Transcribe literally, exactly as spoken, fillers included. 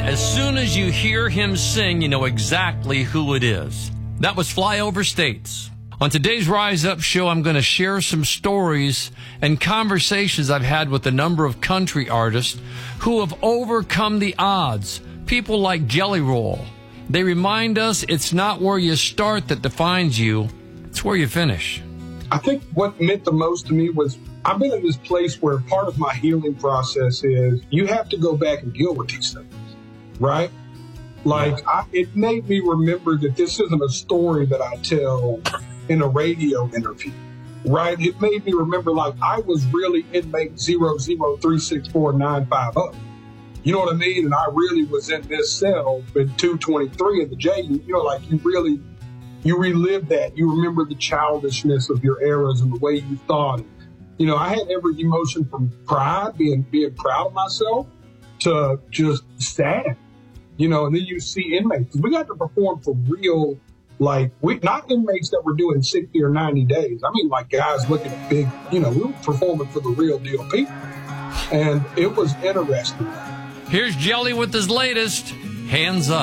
As soon as you hear him sing, you know exactly who it is. That was Flyover States. On today's Rise Up show, I'm going to share some stories and conversations I've had with a number of country artists who have overcome the odds. People like Jelly Roll. They remind us it's not where you start that defines you, it's where you finish. I think what meant the most to me was I've been in this place where part of my healing process is you have to go back and deal with these things, right? Like, I, it made me remember that this isn't a story that I tell in a radio interview, right? It made me remember, like, I was really inmate zero zero three six four nine five zero. You know what I mean? And I really was in this cell in two twenty-three in the jail. You know, like, you really, you relive that. You remember the childishness of your eras and the way you thought. You know, I had every emotion from pride, being being proud of myself, to just sad. You know, and then you see inmates. We got to perform for real, like, we not inmates that were doing sixty or ninety days. I mean, like, guys looking at big, you know, we were performing for the real deal people. And it was interesting. Here's Jelly with his latest, Hands Up.